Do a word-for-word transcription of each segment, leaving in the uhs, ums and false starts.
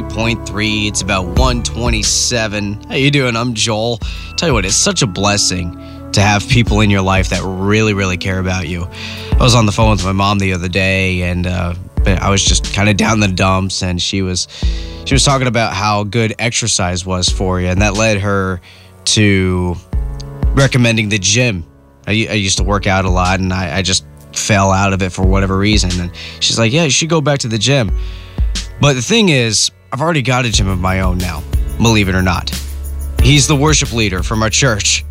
eighty-eight point three. It's about one twenty-seven. How you doing? I'm Joel. Tell you what, it's such a blessing to have people in your life that really, really care about you. I was on the phone with my mom the other day, and uh, I was just kind of down in the dumps, and she was she was talking about how good exercise was for you, and that led her to recommending the gym. I, I used to work out a lot, and I, I just fell out of it for whatever reason. And she's like, yeah, you should go back to the gym. But the thing is, I've already got a gym of my own now, believe it or not. He's the worship leader from our church.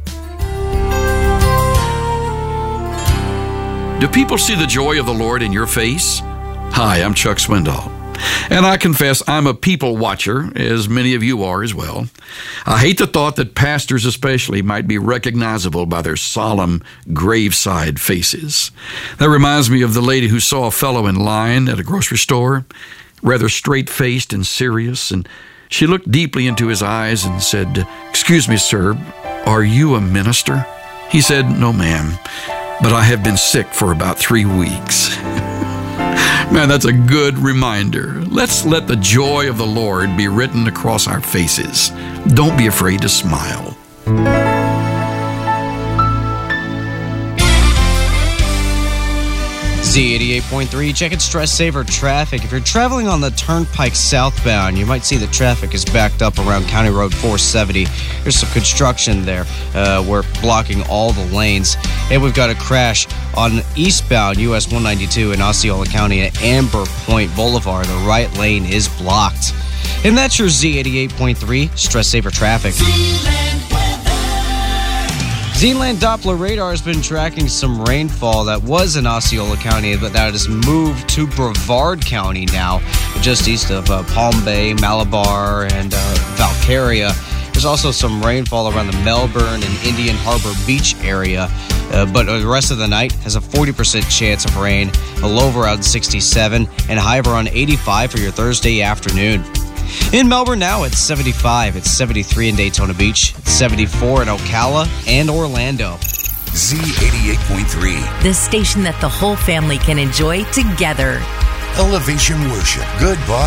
Do people see the joy of the Lord in your face? Hi, I'm Chuck Swindoll, and I confess I'm a people watcher, as many of you are as well. I hate the thought that pastors especially might be recognizable by their solemn graveside faces. That reminds me of the lady who saw a fellow in line at a grocery store, rather straight-faced and serious, and she looked deeply into his eyes and said, "Excuse me, sir, are you a minister?" He said, "No, ma'am, but I have been sick for about three weeks." Man, that's a good reminder. Let's let the joy of the Lord be written across our faces. Don't be afraid to smile. Z eighty-eight point three, checking Stress Saver traffic. If you're traveling on the Turnpike southbound, you might see the traffic is backed up around County Road four seventy. There's some construction there. Uh, we're blocking all the lanes. And we've got a crash on eastbound U S one ninety-two in Osceola County at Amber Point Boulevard. The right lane is blocked. And that's your Z eighty-eight point three Stress Saver traffic. Z-Land Doppler radar has been tracking some rainfall that was in Osceola County, but that has moved to Brevard County now, just east of uh, Palm Bay, Malabar, and uh, Valcaria. There's also some rainfall around the Melbourne and Indian Harbor Beach area, uh, but the rest of the night has a forty percent chance of rain, a low of around sixty-seven, and a high of around eighty-five for your Thursday afternoon. In Melbourne now, it's seventy-five. It's seventy-three in Daytona Beach. It's seventy-four in Ocala and Orlando. Z eighty-eight point three. The station that the whole family can enjoy together. Elevation Worship. Goodbye.